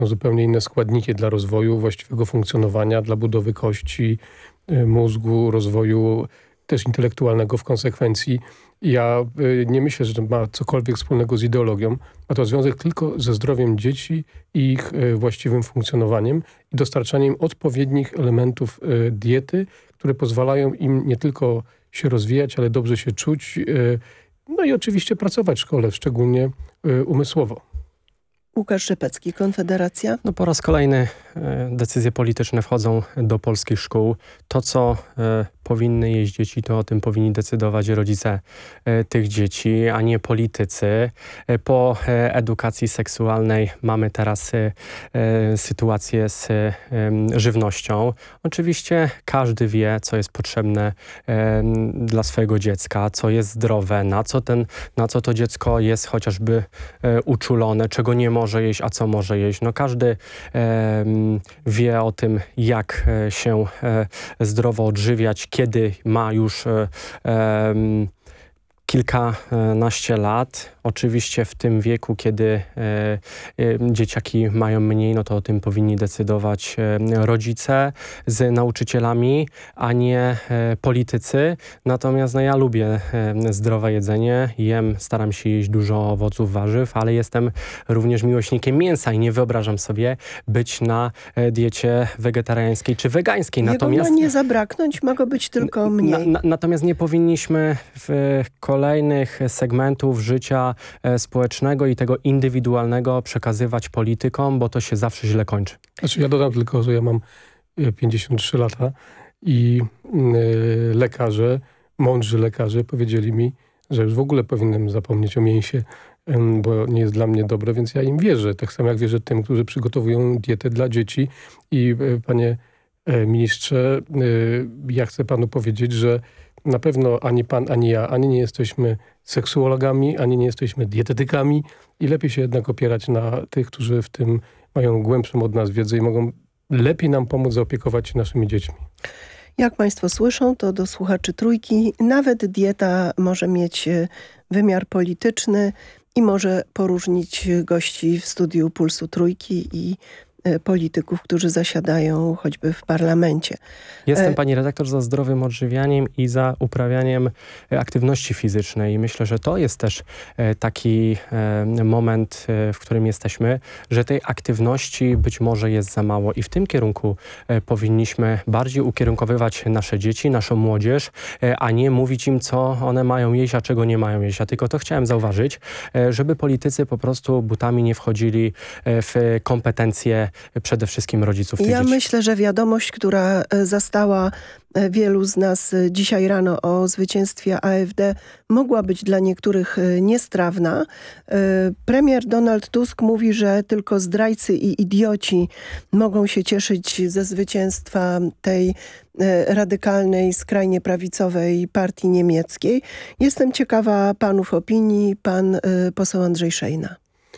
są zupełnie inne składniki dla rozwoju, właściwego funkcjonowania, dla budowy kości, mózgu, rozwoju też intelektualnego w konsekwencji. Ja nie myślę, że to ma cokolwiek wspólnego z ideologią. Ma to związek tylko ze zdrowiem dzieci i ich właściwym funkcjonowaniem i dostarczaniem odpowiednich elementów diety, które pozwalają im nie tylko się rozwijać, ale dobrze się czuć. No i oczywiście pracować w szkole, szczególnie umysłowo. Łukasz Rzepecki, Konfederacja. No po raz kolejny decyzje polityczne wchodzą do polskich szkół. To, co powinny jeść dzieci, to o tym powinni decydować rodzice tych dzieci, a nie politycy. Po edukacji seksualnej mamy teraz sytuację z żywnością. Oczywiście każdy wie, co jest potrzebne dla swojego dziecka, co jest zdrowe, na co to dziecko jest chociażby uczulone, czego nie może jeść, a co może jeść. No każdy wie o tym, jak się zdrowo odżywiać, kiedy ma już kilkanaście lat. Oczywiście w tym wieku, kiedy dzieciaki mają mniej, no to o tym powinni decydować rodzice z nauczycielami, a nie politycy. Natomiast no, ja lubię zdrowe jedzenie, staram się jeść dużo owoców, warzyw, ale jestem również miłośnikiem mięsa i nie wyobrażam sobie być na diecie wegetariańskiej czy wegańskiej. Natomiast ma nie zabraknąć, ma go być tylko mniej. Natomiast nie powinniśmy w kolejnych segmentów życia społecznego i tego indywidualnego przekazywać politykom, bo to się zawsze źle kończy. Znaczy ja dodam tylko, że ja mam 53 lata i lekarze, mądrzy lekarze powiedzieli mi, że już w ogóle powinienem zapomnieć o mięsie, bo nie jest dla mnie dobre, więc ja im wierzę. Tak samo jak wierzę tym, którzy przygotowują dietę dla dzieci. I panie ministrze, ja chcę panu powiedzieć, że na pewno ani pan, ani ja, ani nie jesteśmy seksuologami, ani nie jesteśmy dietetykami i lepiej się jednak opierać na tych, którzy w tym mają głębszą od nas wiedzę i mogą lepiej nam pomóc zaopiekować się naszymi dziećmi. Jak państwo słyszą, to do słuchaczy Trójki nawet dieta może mieć wymiar polityczny i może poróżnić gości w studiu Pulsu Trójki i polityków, którzy zasiadają choćby w parlamencie. Jestem, pani redaktor, za zdrowym odżywianiem i za uprawianiem aktywności fizycznej. I myślę, że to jest też taki moment, w którym jesteśmy, że tej aktywności być może jest za mało i w tym kierunku powinniśmy bardziej ukierunkowywać nasze dzieci, naszą młodzież, a nie mówić im, co one mają jeść, a czego nie mają jeść. A tylko to chciałem zauważyć, żeby politycy po prostu butami nie wchodzili w kompetencje przede wszystkim rodziców tych dzieci. Ja myślę, że wiadomość, która zastała wielu z nas dzisiaj rano o zwycięstwie AfD, mogła być dla niektórych niestrawna. Premier Donald Tusk mówi, że tylko zdrajcy i idioci mogą się cieszyć ze zwycięstwa tej radykalnej, skrajnie prawicowej partii niemieckiej. Jestem ciekawa panów opinii. Pan poseł Andrzej Szejna.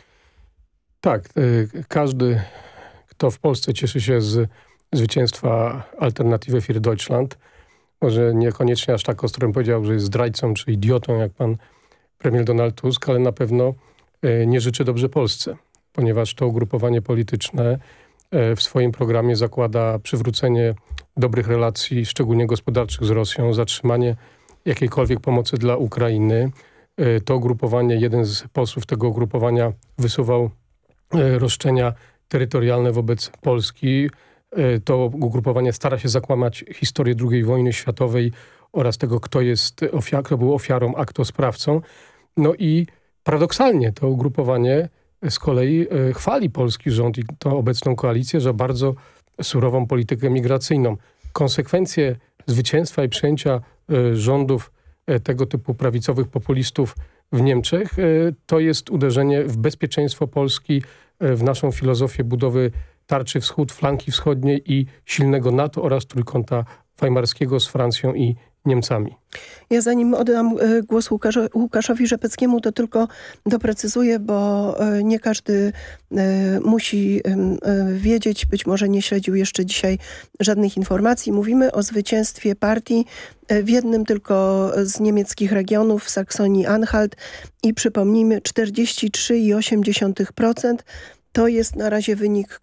Tak, każdy, kto w Polsce cieszy się z zwycięstwa Alternative für Deutschland, może niekoniecznie aż tak ostro bym powiedział, że jest zdrajcą czy idiotą, jak pan premier Donald Tusk, ale na pewno nie życzy dobrze Polsce, ponieważ to ugrupowanie polityczne w swoim programie zakłada przywrócenie dobrych relacji, szczególnie gospodarczych z Rosją, zatrzymanie jakiejkolwiek pomocy dla Ukrainy. To ugrupowanie, jeden z posłów tego ugrupowania wysuwał roszczenia terytorialne wobec Polski. To ugrupowanie stara się zakłamać historię II wojny światowej oraz tego, kto był ofiarą, a kto sprawcą. No i paradoksalnie to ugrupowanie z kolei chwali polski rząd i tą obecną koalicję za bardzo surową politykę migracyjną. Konsekwencje zwycięstwa i przejęcia rządów tego typu prawicowych populistów w Niemczech to jest uderzenie w bezpieczeństwo Polski, w naszą filozofię budowy tarczy wschód, flanki wschodniej i silnego NATO oraz trójkąta weimarskiego z Francją i Niemcami. Ja zanim oddam głos Łukaszowi Rzepeckiemu, to tylko doprecyzuję, bo nie każdy musi wiedzieć, być może nie śledził jeszcze dzisiaj żadnych informacji. Mówimy o zwycięstwie partii w jednym tylko z niemieckich regionów, w Saksonii-Anhalt i przypomnijmy 43,8%. To jest na razie wynik,